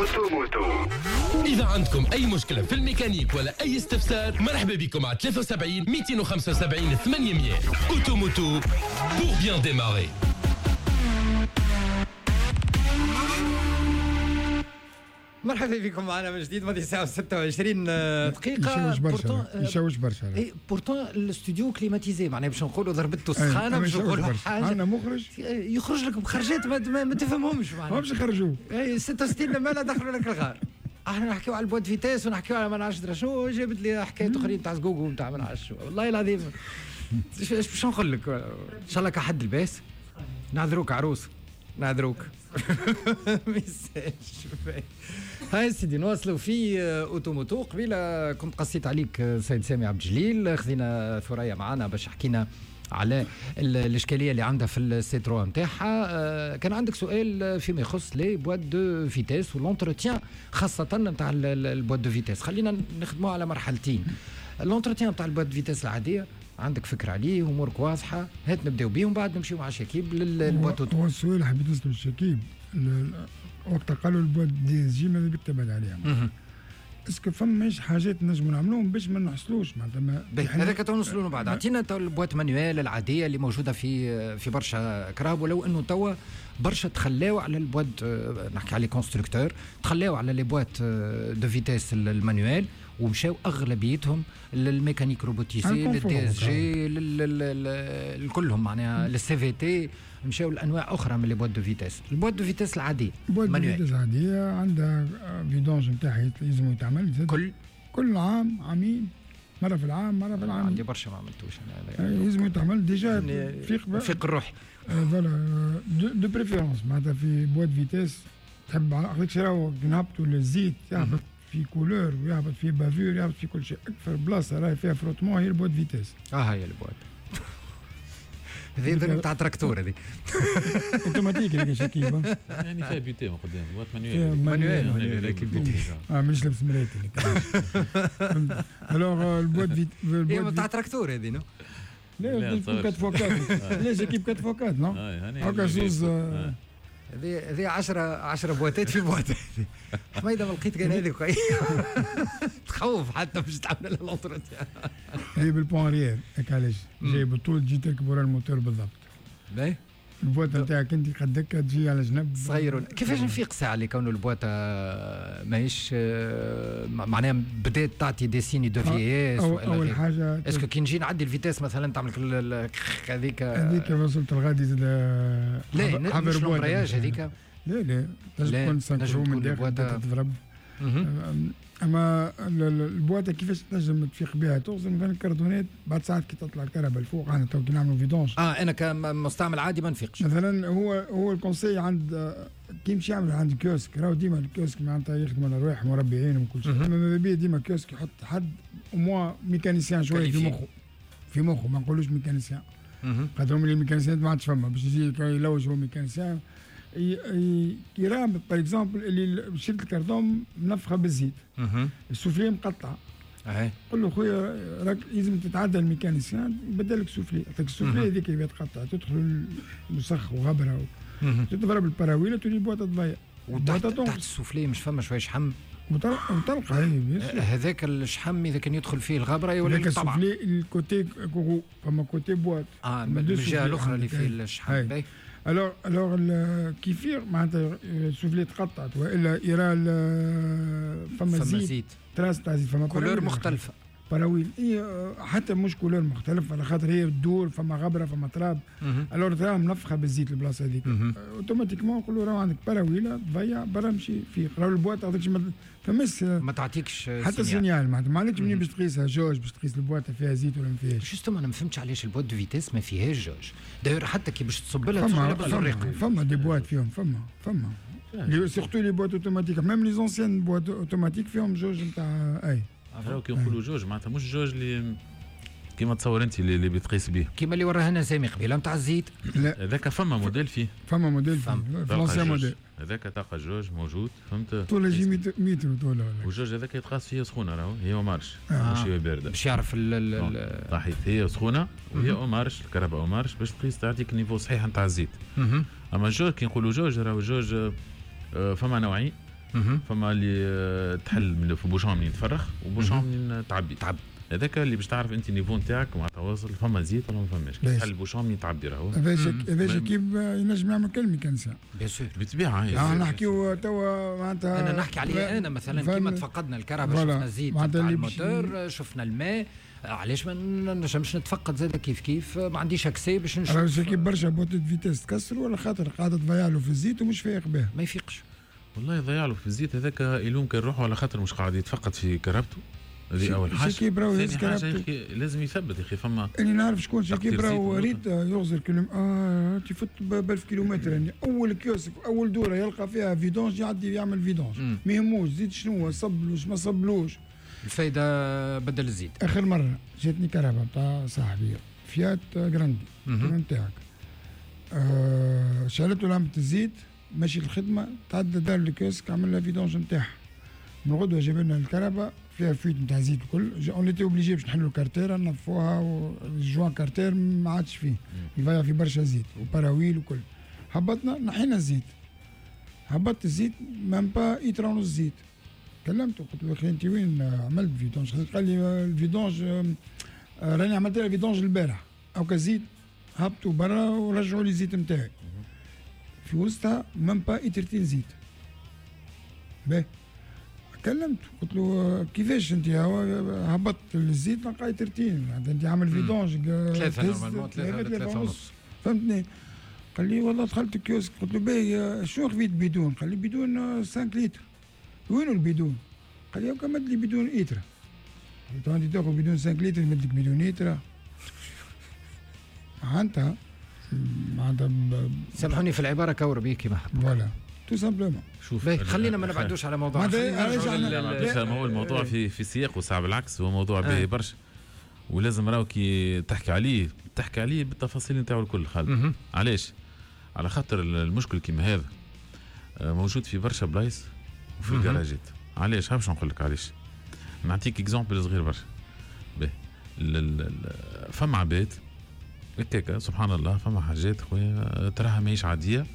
أوتوموتو. إذا عندكم أي مشكلة في الميكانيك ولا أي استفسار، مرحبا بكم على 73 275 800. أوتوموتو pour bien démarrer. مرحبا بكم معنا من جديد. ماضي ساعة 26 دقيقة. يشوش برشا. بورتون الاستوديو كليماتيزي، معناها باش نقولوا ضربته السخانة، باش نقولوا حاجة. عندنا مخرج يخرج لك بخرجات ما تفهمهمش معناها. باش يخرجوه. 66 مالا دخلوا لك الغار. احنا نحكيو على البواد فيتاس ونحكيو على ما نعرفش شنو. جابت لي حكايات اخرين تاع زقوقو نتاع ما نعرفش شنو. والله العظيم ايش باش نقول لك. ان شاء الله كحد الباس. نعذروك عروس، نعذروك. هاي سيدي نواصلوا في اوتوموتو. قبيله كنت قصيت عليك سيد سامي عبد الجليل، خذينا ثريا معنا باش حكينا على الاشكاليه اللي عندها في السيترو نتاعها. كان عندك سؤال فيما يخص لي بواد دو فيتاس والونتروتيان، خاصه نتاع البواد دو فيتاس. خلينا نخدموها على مرحلتين. الونتروتيان نتاع البواد دو فيتاس العاديه عندك فكره عليه، امورك واضحه، هات نبداو بهم بعد نمشيو مع شكيب للبواد. هو السؤال حبيت نسأل الشكيب وقت قالوا البواد دي اس جي ماذا بك تبعد عليها. اسكو فماش حاجات نجموا نعملوهم باش ما نحصلوش معناتها هذاك تو نوصلوا بعد. عطينا تو البوات مانيوال العاديه اللي موجوده في برشا كراب، ولو انه توا برشا تخلاو على البواد. نحكي على كونستركتور تخلاو على لي بوات دو فيتاس المانيوال ومشاو اغلبيتهم للميكانيك روبوتيسي، للدي اس جي، لكلهم معناها للسي في تي، مشاو لانواع اخرى من لي بوات دو فيتاس. البوات دو فيتاس العاديه بوات دو فيتاس العاديه عندها فيدونج نتاعها لازم يتعمل كل عام عامين، مره في العام مره في العام. عندي برشا ما عملتوش انا. لازم يتعمل ديجا فيق الروح. فوالا دو بريفيرونس معناتها في بوات فيتاس تحب عقلك شراو نهبطوا للزيت يهبط في كولور ويهبط في بافور يهبط في كل شيء. اكثر بلاصه راهي فيها فروتمون هي البوات فيتاس. هي البوات هذه نتاع تراكتور هذه اوتوماتيك اللي شكيبه يعني فيها بيوتي من قدام بوات مانيوال كيف بيوتي. مش لابس مراتي. الوغ البوات هي تاع تراكتور هذه نو. لا كات فوكات. لا شكيب كات فوكات نو. هكا زوز. هذه 10 بواتات في بواتات. حميده ما لقيت كان هذيك تخوف حتى باش تعمل الانتروتيان. هي بالبون ريال هيك علاش جاي بطول تجي تركب ورا الموتور بالضبط. باهي البواطه نتاعك انت قدك تجي على جنب صغير. كيفاش نفيق ساعه اللي كونه البواطه ماهيش معناها بدات تعطي دي سيني دو فييس؟ اول حاجه اسكو كي نجي نعدي الفيتاس مثلا تعمل هذيك وصلت الغادي زاد. لا مش الامبرياج هذيك. لا لازم تكون سانكرو من داخل تضرب. اما البواطه كيفاش تنجم تفيق بها توصل مثلا الكرتونات بعد ساعات كي تطلع الكهرباء الفوق. احنا تو كي نعملوا فيدونج انا كمستعمل عادي ما نفيقش. مثلا هو الكونسي عند كي يمشي يعمل عند كيوسك راهو ديما الكيوسك معناتها يخدم على رواح مربعين وكل شيء. اما ماذا بيا ديما كيوسك يحط حد موا ميكانيسيان شويه في مخه ما نقولوش ميكانيسيان خاطر هم الميكانيسيان ما عادش فما باش يجي يلوج هو ميكانيسيان يرى باغ اكزومبل اللي شريت الكرتون منفخه بالزيت السوفلي مقطع. قل له خويا راك لازم تتعدى الميكانيسيان يبدل لك سوفلي. يعطيك السوفلي هذيك اللي تقطع تدخل المسخ وغبره تضرب البراويله تولي البواطه تضيع. وتحت السوفلي مش فما شويه شحم وتلقى هذاك الشحم اذا كان يدخل فيه الغبره يولي طبعا السوفلي الكوتي كورو فما كوتي بوات من الجهه الاخرى اللي فيه الشحم. الوغ كيفير معناتها السوفلي تقطعت والا يرى فما زيت تراس تاع زيت فما كولور مختلفه براويل. حتى مش كولور مختلف على خاطر هي تدور فما غبره فما تراب. الوغ تراها منفخه بالزيت البلاصه هذيك اوتوماتيكمون نقولوا راه عندك براويله تضيع برا مشي فيق. راهو البواط تعطيكش ما تعطيكش حتى سينيال معناتها ما عندكش منين باش تقيسها جوج باش تقيس البواطه فيها زيت ولا ما فيهاش. جوستومون انا ما فهمتش علاش البواط دو فيتاس ما فيهاش جوج. داير حتى كي باش تصب لها فما دي بواط فيهم فما سورتو لي بواط اوتوماتيك ميم لي زونسيان بواط اوتوماتيك فيهم جوج نتاع راهو كي نقولوا جوج معناتها مش جوج اللي كيما تصور انت اللي بتقيس به كيما اللي وراها لنا سامي قبيله نتاع الزيت. لا هذاك فما موديل فيه فرنسا موديل هذاك طاقه جوج موجود فهمت طول جي متر طول وجوج هذاك يتقاس فيه سخونه راهو هي مارش ماشي بارده باش يعرف صحيح هي سخونه وهي مارش الكهرباء مارش باش تقيس تعطيك النيفو صحيح نتاع الزيت. اما جوج كي نقولوا جوج راهو جوج فما نوعين فما اللي تحل في بوشون منين تفرخ وبوشون منين تعبي هذاك اللي باش تعرف انت النيفو نتاعك معناتها واصل فما زيت ولا ما فماش تحل البوشون منين تعبي راهو هذا كيف ينجم يعمل كل ميكانيسيان بيان سور بالطبيعه نحكيو توا معناتها انا نحكي عليه انا مثلا كيما تفقدنا الكهرباء شفنا الزيت تاع الموتور شفنا الماء علاش ما نجمش نتفقد زاد كيف ما عنديش اكسي باش نشوف راه كيف برشا بوتة فيتاس تكسر ولا خاطر قاعده تضيع له في الزيت ومش فايق به ما يفيقش والله يضيع له في الزيت هذاك يلوم كان روحه على خاطر مش قاعد يتفقد في كهربته هذه اول حاجه شكي براو ثاني حاجه لازم يثبت يا اخي فما اني نعرف شكون شكي براو ريت يغزر تفوت ب 1000 كيلومتر يعني اول كيوسك اول دوره يلقى فيها فيدونج يعدي يعمل فيدونج ما يهموش زيت شنو صبلوش ما صبلوش الفايده بدل الزيت. اخر مره جاتني كهرباء بتاع صاحبي فيات جراندي نتاعك شالته لمبه الزيت ماشي الخدمه تعدى دار الكيوسك عمل لها فيدونج نتاعها من غدوه جاب لنا الكهرباء فيها فيت نتاع زيت الكل اون ايتي اوبليجي باش نحلوا الكارتيره نظفوها والجوان كارتير ما عادش فيه يضيع في برشا زيت وبراويل وكل هبطنا نحينا الزيت هبطت الزيت مام با ايتر ونص زيت كلمته قلت له اخي انت وين عملت فيدونج قال لي الفيدونج راني عملت لها فيدونج البارح او كزيت هبطوا برا ورجعوا لي الزيت نتاعي في وسطها مام با ايترتين زيت باهي كلمت قلت له كيفاش انت هبطت الزيت لقى ايترتين انت عامل فيدونج ثلاثة ونص فهمتني قال لي والله دخلت الكيوسك قلت له باهي شنو خذيت بدون قال لي بدون 5 لتر وينو البدون قال لي هاكا مد لي بدون ايترا قلت له انت تاخذ بدون 5 لتر مد لك بدون ايترا معناتها سامحوني في العباره كور بيه كيما حب فوالا تو سامبلومون شوف خلينا ما نبعدوش على موضوع هو الموضوع في سياق وساعة بالعكس هو موضوع باهي برشا ولازم راهو كي تحكي عليه بالتفاصيل نتاعو الكل خالد علاش على خاطر المشكل كيما هذا موجود في برشا بلايص وفي الكراجات علاش باش نقول لك علاش نعطيك اكزومبل صغير برشا فما عباد هكاكا سبحان الله فما حاجات خويا تراها ماهيش عاديه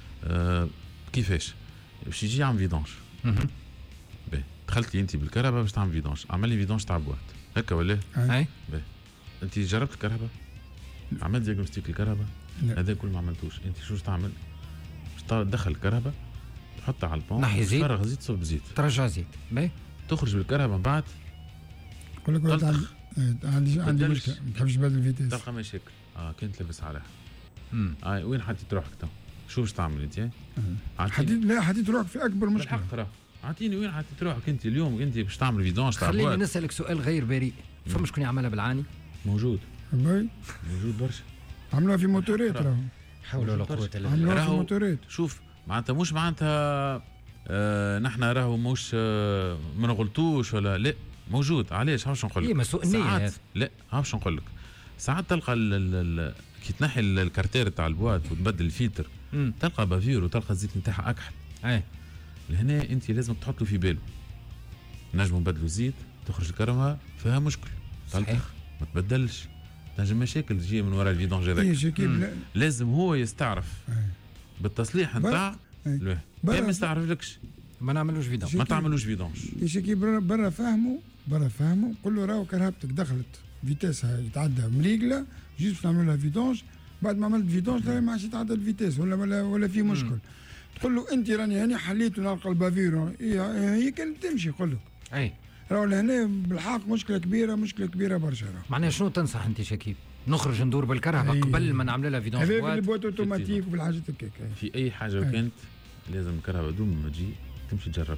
كيفاش باش يجي يعمل فيدونج باهي دخلت لي انت بالكهرباء باش تعمل فيدونج عمل لي فيدونج تاع بواط هكا ولا باهي انت جربت الكهرباء عملت دياغنوستيك الكهرباء هذا كل ما عملتوش انت شو تعمل باش تدخل الكهرباء تحطها على البون نحي زيت تفرغ زيت صب زيت ترجع زيت باهي تخرج بالكهرباء من بعد يقول لك عندي مشكله ما تحبش تبدل الفيتيس تلقى مشاكل كنت لابس عليها وين حطيت روحك تو شو باش تعمل انت حطيت روحك في اكبر مشكله بالحق راه اعطيني وين حطيت روحك انت اليوم انت باش تعمل فيدونج تاع خليني نسالك سؤال غير بريء فما شكون يعملها بالعاني موجود باهي موجود برشا عملوها في موتوريت راهو حول ولا قوه الا بالله عملوها في موتوريت شوف معناتها مش معناتها نحن راهو مش ما نغلطوش ولا لا موجود علاش باش نقول لك اي مسوء النيه لا باش نقول لك ساعات تلقى كي تنحي الكارتير تاع البوات وتبدل الفلتر تلقى بافير وتلقى الزيت نتاعها اكحل لهنا انت لازم تحط له في باله نجموا نبدلوا الزيت تخرج الكرمه فيها مشكل صحيح ما تبدلش نجم مشاكل تجي من وراء الفيدونج هذاك لازم هو يستعرف بالتصليح نتاع ما يستعرفلكش ما نعملوش فيدونج ما تعملوش فيدونج يشكي برا فهموا قول له راهو كرهبتك دخلت فيتاسها يتعدى مريقله جيت تعمل لها فيدونج بعد ما عملت فيدونج ما عادش يتعدى الفيتاس ولا في مشكل تقول له انت راني هاني حليت ونلقى البافيرو هي كانت تمشي قول لك اي راهو لهنا بالحق مشكله كبيره برشا راهو معناها شنو تنصح انت شكيب نخرج ندور بالكهرباء قبل ما نعمل لها فيدونج هذا في البوات اوتوماتيك وفي الحاجات هكاك في اي حاجه كانت لازم الكهرباء دوم ما تجي تمشي تجربها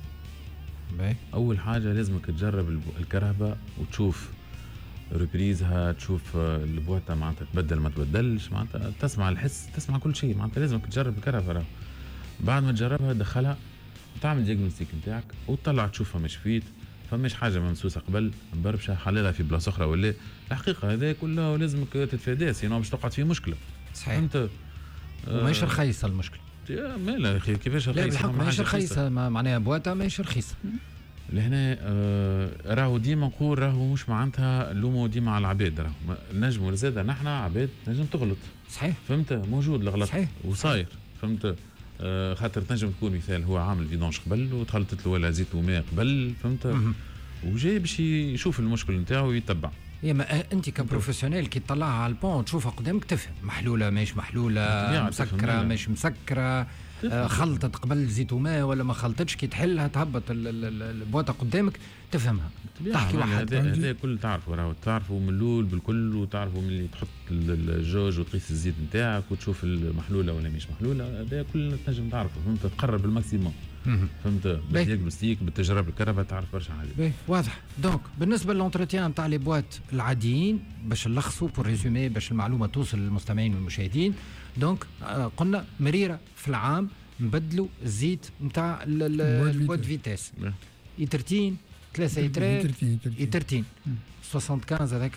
اول حاجه لازمك تجرب الكهرباء وتشوف ريبريزها تشوف البوطه معناتها تبدل ما تبدلش معناتها تسمع الحس تسمع كل شيء معناتها لازمك تجرب الكهرباء بعد ما تجربها تدخلها وتعمل دياغنوستيك نتاعك وتطلع تشوفها مش فيت فماش حاجه ممسوسه قبل مبربشه حللها في بلاصه اخرى ولا الحقيقه هذا كله لازمك تتفاداه سينو باش تقعد فيه مشكله صحيح انت وماهيش رخيصه المشكله لا يا اخي كيفاش رخيصه؟ لا بالحق ماهيش رخيصه معناها بواطه ماهيش رخيصه لهنا راهو ديما نقول راهو مش معناتها نلوموا ديما على العباد راهو نجموا زاده نحن عباد نجم تغلط صحيح فهمت موجود الغلط صحيح وصاير فهمت خاطر تنجم تكون مثال هو عامل فيدونج قبل وتخلطت له ولا زيت وماء قبل فهمت وجاي باش يشوف المشكل نتاعو ويتبع. ما انت كبروفيسيونيل كي تطلعها على البون تشوفها قدامك تفهم محلوله ماهيش محلوله مسكره ماهيش مسكره خلطت قبل زيت وماء ولا ما خلطتش كي تحلها تهبط البواطه قدامك تفهمها تحكي واحد هذا كل تعرفوا من الاول بالكل وتعرفوا من اللي تحط الجوج وتقيس الزيت نتاعك وتشوف المحلوله ولا مش محلوله هذا كل تنجم تعرفه فهمت تقرب بالماكسيموم فهمت بالدياغنوستيك بالتجربه الكهرباء تعرف برشا حاجات. واضح. دونك بالنسبه للونتروتيان نتاع لي بوات العاديين باش نلخصوا بور ريزومي باش المعلومه توصل للمستمعين والمشاهدين. دونك قلنا مريره في العام نبدلوا الزيت نتاع البوات فيتاس يترتين 3 يترتين 75 هذاك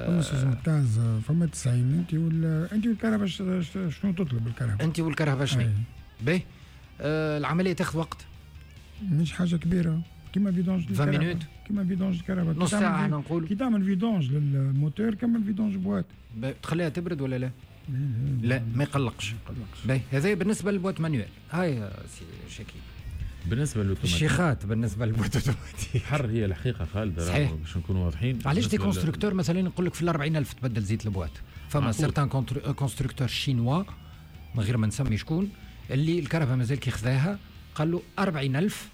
75 فما 90 انت والكهرباء شنو تطلب الكهرباء؟ انت والكهرباء شنو؟ باهي العمليه تاخذ وقت مش حاجه كبيره كيما فيدونج 20 مينوت كيما فيدونج الكهرباء نص ساعه احنا نقول كي تعمل فيدونج للموتور كمل فيدونج بوات تخليها تبرد ولا لا؟ لا ما يقلقش. باهي هذا بالنسبه للبوات مانيوال. هاي سي شكيب بالنسبه للاوتوماتيك الشيخات بالنسبه للبوات اوتوماتيك حر هي الحقيقه خالده صحيح باش نكونوا واضحين. علاش دي كونستركتور مثلا يقول لك في 40,000 تبدل زيت البوات فما سيرتان كونستركتور شينوا من غير ما نسمي شكون اللي الكهرباء مازال كي خذاها قال له 40,000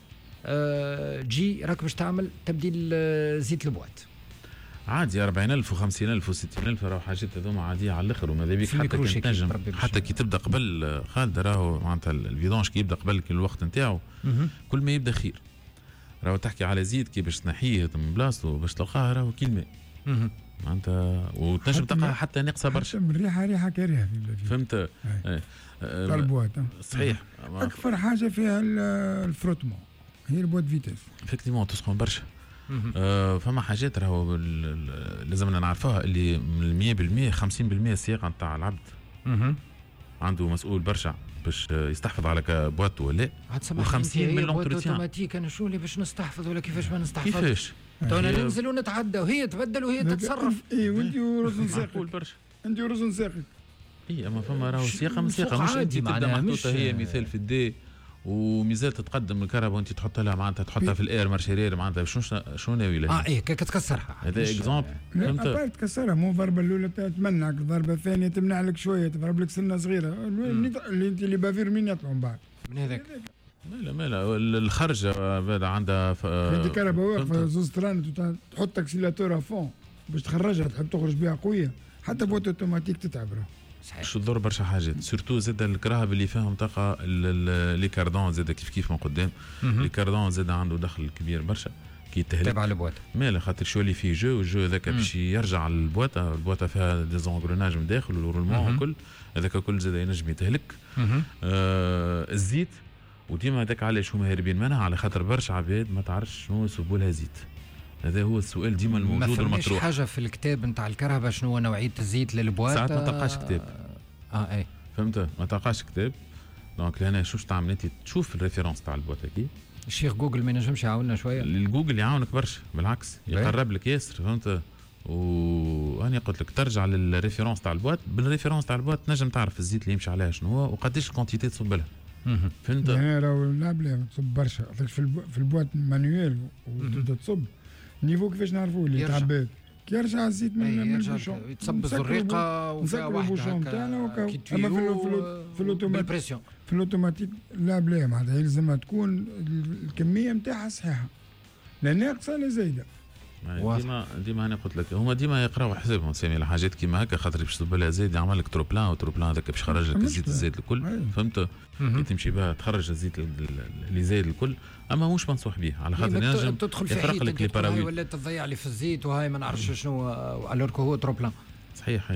جي راك باش تعمل تبديل زيت البوات عادي 40,000 و50,000 و60,000 راهو حاجات هذوما عاديه على الاخر وماذا بيك حتى تنجم حتى كي تبدا قبل خالد راهو معناتها الفيدونج كي يبدا قبل الوقت نتاعو كل ما يبدا خير راهو تحكي على زيت كي باش تنحيه من بلاصتو باش تلقاه راهو كي الماء معناتها وتنجم تلقاها حتى ناقصه برشا من ريحه كريهه فهمت البوات صحيح اكثر حاجه فيها الفروتمون هي البوات فيتاس افكتيمون تسخن برشا. فما حاجات راهو لازمنا نعرفوها اللي من 100% 50% الصياغه نتاع العبد عنده مسؤول برشا باش يستحفظ على بواتو ولا و50 من لونتروتيان اوتوماتيك. انا شو اللي باش نستحفظ ولا كيفاش ما نستحفظ كيفاش تونا ننزل ونتعدى وهي تبدل وهي تتصرف. اي وانت ورزن ساقك برشا انت ورزن ساقك اي اما فما راهو صياغه من صياغه مش انت تبدا محطوطه هي مثال في الدي وميزات تتقدم الكهرباء وانت تحط لها معناتها تحطها في الاير مارشيرير معناتها شنو ناوي لها ايه كيك تكسرها هذا اكزومبل فهمت تكسرها مو ضربه الاولى تمنعك الضربه الثانيه تمنع لك شويه تضرب لك سنه صغيره اللي انت اللي بافير من يطلعوا من بعد من هذاك مالا الخرجه بعد عندها انت كهرباء واقفه زوز تران تحط اكسيلاتور فون باش تخرجها تحب تخرج بها قويه حتى بوت اوتوماتيك تتعب باش تضر برشا حاجات سورتو زاد الكراهب اللي فيهم طاقه لي كاردون زاد كيف من قدام لي كاردون زاد عنده دخل كبير برشا كي تهلك تبع البواط مالا خاطر شو اللي فيه جو والجو هذاك باش يرجع البواطه فيها ديزونغروناج من داخل والرولمون وكل هذاك كل زاد ينجم يتهلك الزيت وديما هذاك علاش هما هاربين منها على خاطر برشا عباد ما تعرفش شنو يصبوا لها زيت. هذا هو السؤال ديما الموجود والمطروح. ما حاجه في الكتاب نتاع الكهرباء شنو نوعيه الزيت للبواط ساعات ما تلقاش كتاب اي فهمت ما تلقاش كتاب دونك لهنا شو تعمل انت تشوف الريفيرونس تاع البواط هكي الشيخ جوجل ما ينجمش يعاوننا شويه الجوجل يعاونك برشا بالعكس يقرب لك ياسر فهمت واني قلت لك ترجع للريفيرونس تاع البواط بالريفيرونس تاع البواط تنجم تعرف الزيت اللي يمشي عليها شنو هو وقداش الكونتيتي تصب لها فهمت راهو لا بلا تصب برشا في البواط مانيوال وتبدا تصب نيفو كيفاش نعرفوه اللي تعبات كي يرجع الزيت من البوشون يتصب الزريقه وفيها واحده هكا اما في الاوتوماتيك في الاوتوماتيك لا بلا معناتها يلزمها تكون الكميه نتاعها صحيحه لا ناقصه لا زايده ديما انا قلت لك هما ديما يقراو حسابهم سامي الحاجات كيما هكا خاطر باش تصب لها زايد يعمل لك تروبلان وتروبلان هذاك باش يخرج لك الزيت الكل فهمت كي تمشي بها تخرج الزيت اللي زايد الكل اما مش منصوح به على خاطر ينجم يفرق لك لي باراويل ولا تضيع لي في الزيت وهاي ما نعرفش شنو الوركو هو تروبلان صحيح